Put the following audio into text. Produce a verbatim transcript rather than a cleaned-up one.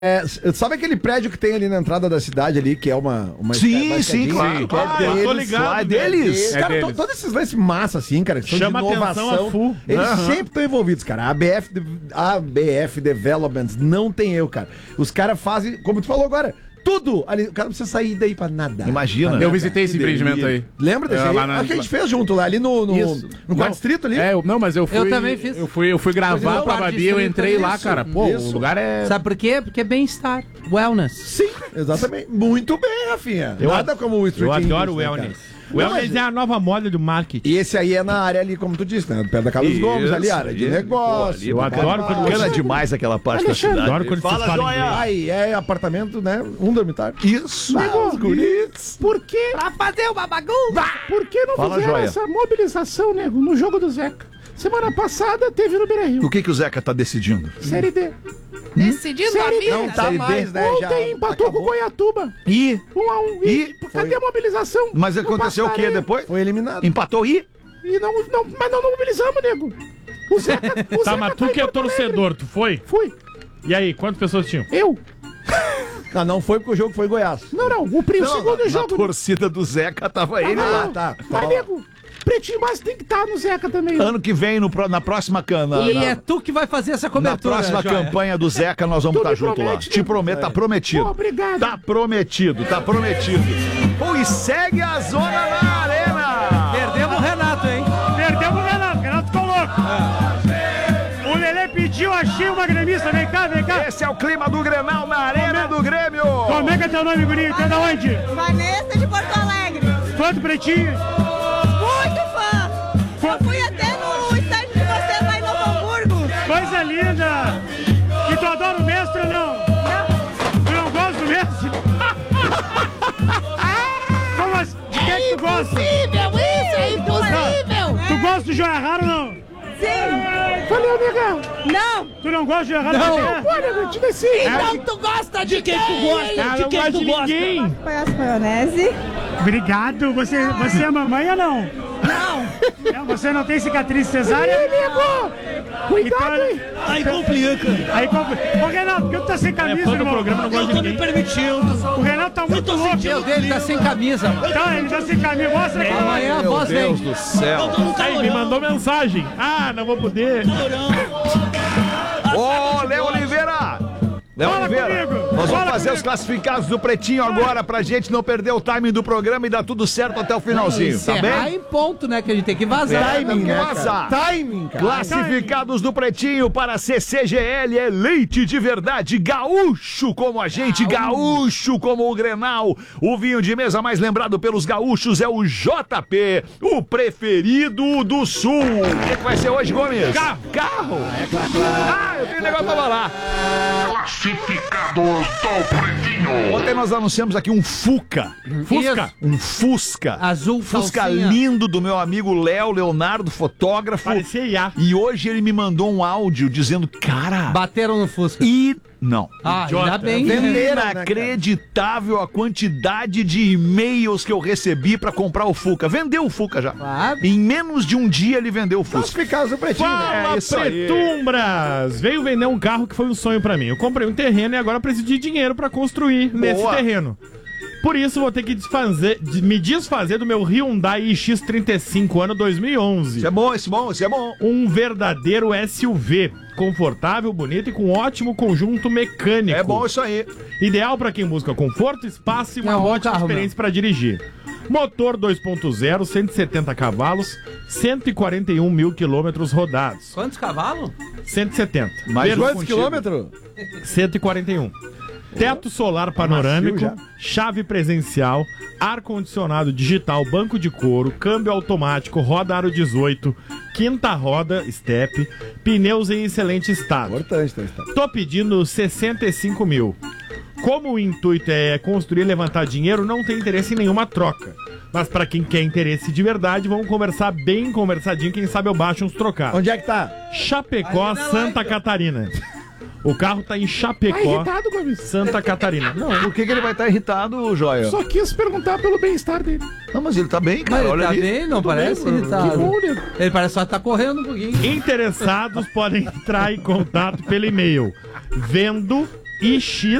É, sabe aquele prédio que tem ali na entrada da cidade ali, que é uma... uma sim, uma sim, claro. Que é Ah, deles, eu tô ligado. é deles. É Cara, deles. to, todos esses lances massa, assim, cara, que são Chama de inovação. atenção a full. Eles Uhum. sempre estão envolvidos, cara. A B F, a B F Developments não tem eu, cara. Os caras fazem, como tu falou agora, tudo ali. O cara não precisa sair daí pra nada. Imagina. Pra Eu nada. visitei esse Que empreendimento delícia. aí. Lembra desse É, aí? lá na- Ah, que a gente fez junto lá, ali no, no, Isso. no quarto distrito ali. É, eu- não, mas eu fui. Eu também fiz. Eu fui, eu fui gravar Não, pra quarto Babi, eu distrito, entrei lá, isso, cara. Pô, isso. o lugar é. Sabe por quê? Porque é bem-estar. Wellness. Sim, exatamente. Muito bem, Rafinha. Eu Nada ad- como o Street Eu adoro o English, né, wellness. cara? O wellness Não, mas- é a nova moda do marketing. E esse aí é na área ali, como tu disse, né? Perto da Carlos Isso, Gomes, ali, área de isso. negócio. Eu adoro quando Bacana demais aquela parte da cidade. Adoro quando vocês Fala, falam Joia! inglês. Ai, é apartamento, né? Um dormitário. Isso. Os guris. Por que, Pra fazer uma bagunça! por que não Fala, fizeram joia. essa mobilização, nego, no jogo do Zeca? Semana passada teve no Beira-Rio. O que, que o Zeca tá decidindo? Série D. Decidindo a Série D. vida. Não tá Série mais, D. né? Já Ontem empatou acabou. com o Goiatuba. E? Um a um. E, E? cadê a mobilização? Mas Não aconteceu o passa que areia. depois? Foi eliminado. Empatou e? E não, não, mas não, não mobilizamos, nego. O Zeca, o Tá, Zeca mas tu em que é Porto Alegre. torcedor, tu foi? Fui. E aí, quantas pessoas tinham? Eu. Não, não foi porque o jogo foi Goiás. Não, não. O, pri- o segundo na jogo. torcida do Zeca tava ele Ah, lá. tá. Mas, nego, Pretinho Básico tem que estar no Zeca também. né? Ano que vem, no, pro- na próxima cana. E na, é tu que vai fazer essa na cobertura. próxima Joia. campanha do Zeca, nós vamos Tu estar me junto lá. promete, Te né? prometo, tá prometido. Pô, obrigado. Tá prometido, tá prometido. Pô, e segue a zona na arena. Perdemos o Renato, hein? Perdemos o Renato, o Renato ficou louco. O Lelê pediu, achei uma gremista, vem cá, vem cá. Esse é o clima do Grenal na arena do Grêmio. Como é que é teu nome, guri? Tu é da onde? Vanessa de Porto Alegre. Fã do Pretinho? Muito fã. Eu fui até no estádio de vocês lá em Novo Hamburgo. Coisa linda. E tu adora o mestre ou não? Tu não gosta do mestre? Como assim? De quem que tu gosta? Impossível isso, é impossível. Tu gosta do Joia Raro ou não? Sim. Valeu, negão. Não. Tu não gosta do Joia Raro? Não. Pô, nego, te desci. Então tu gosta de quem tu gosta? Ela não gosta de ninguém. Conhece maionese? Obrigado. Você, você é mamãe ou não? Não. Não, você não tem cicatriz cesárea? Ih, nego. Cuidado, Então- hein. Aí complica. Aí, compra. Ô, Renato, por que tu tá sem camisa, fã do irmão? programa, não gosta de Eu tô ninguém. me permitindo. O Renato tá muito tô louco. sentindo Meu dele tá sem camisa. Tá, ele tá sem camisa. Mostra aqui. Amanhã a voz vem. do céu. Aí, me mandou mensagem. Ah, não vou poder. Ô, Léo Oliveira! Léo Fala Oliveira, comigo. nós vamos Fala fazer comigo. os classificados do Pretinho agora pra gente não perder o timing do programa e dar tudo certo até o finalzinho, tá Encerrar bem? em ponto, né? Que a gente tem que vazar. Timing, Timing, né, vazar. cara? Timing, cara. Classificados do Pretinho para C C G L é leite de verdade, gaúcho como a gente, gaúcho como o Grenal. O vinho de mesa mais lembrado pelos gaúchos é o J P, o preferido do Sul. O que, que vai ser hoje, Gomes? Carro. Carro? Ah, eu tenho negócio pra falar. Classificados do Pretinho. Ontem nós anunciamos aqui um Fuca. Fusca. Um Fusca. Azul, Fusca calcinha. lindo do meu amigo Léo Leonardo, fotógrafo. Parecia I A. E hoje ele me mandou um áudio dizendo, cara, Bateram no Fusca. e... Não. Ah, Idiota. ainda bem. Venderam, né, cara? Inacreditável a quantidade de e-mails que eu recebi pra comprar o Fuca. Vendeu o Fuca já. Claro. Em menos de um dia ele vendeu o Fusca. Classificados do Pretinho, né? Fala, É isso aí. Pretumbras! Veio vender um carro que foi um sonho pra mim. Eu comprei um terreno e agora preciso de dinheiro pra construir nesse terreno. Por isso vou ter que desfazer, de- me desfazer do meu Hyundai i x trinta e cinco ano dois mil e onze. Isso é bom, isso é bom, isso é bom. Um verdadeiro S U V, confortável, bonito e com ótimo conjunto mecânico. É bom isso aí. Ideal para quem busca conforto, espaço e uma É um bom ótima carro, experiência para dirigir. Motor dois ponto zero, cento e setenta cavalos, cento e quarenta e um mil quilômetros rodados. Quantos cavalos? cento e setenta. Mais Ver- Quantos contigo. quilômetros? cento e quarenta e um. Teto solar panorâmico, macio chave presencial, ar-condicionado digital, banco de couro, câmbio automático, roda aro dezoito, quinta roda, step, pneus em excelente estado. Importante, tá? tá. Tô pedindo sessenta e cinco mil. Como o intuito é construir e levantar dinheiro, não tem interesse em nenhuma troca. Mas pra quem quer interesse de verdade, vamos conversar bem conversadinho, quem sabe eu baixo uns trocados. Onde é que tá? Chapecó, Santa Catarina. O carro tá em Tá Chapecó, irritado, Gomes. Santa Catarina. Não, Por que, que ele vai estar irritado, Joia? Só quis perguntar pelo bem-estar dele. Não, mas ele tá bem, Mas cara. ele Olha tá ali. bem, não parece bem, irritado. que bom, nego. Ele parece só tá correndo um pouquinho. interessados podem entrar em contato pelo e-mail vendo I X